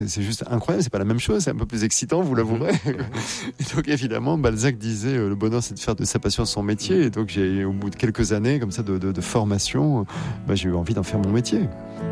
C'est juste incroyable, c'est pas la même chose, c'est un peu plus excitant, vous l'avouerez. Et donc évidemment, Balzac disait le bonheur c'est de faire de sa passion son métier. Et donc au bout de quelques années comme ça de formation, j'ai eu envie d'en faire mon métier.